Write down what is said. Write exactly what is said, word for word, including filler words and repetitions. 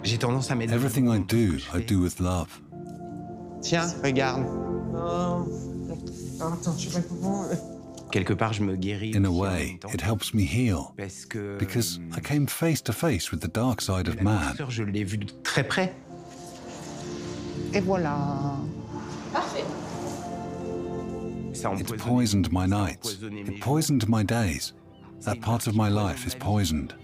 J'ai tendance à mettre. Everything I do, I do with love. Tiens, regarde. Oh. Attends, je sais pas comment. Quelque part, je me guéris. In a way, it helps me heal, Parce que. because I came face to face with the dark side of La man. noirceur, je l'ai vue de très près. Et voilà. Parfait. Ça It's empoisonne- poisoned my ça nights. empoisonne mes It poisoned my days. That part of my life is poisoned.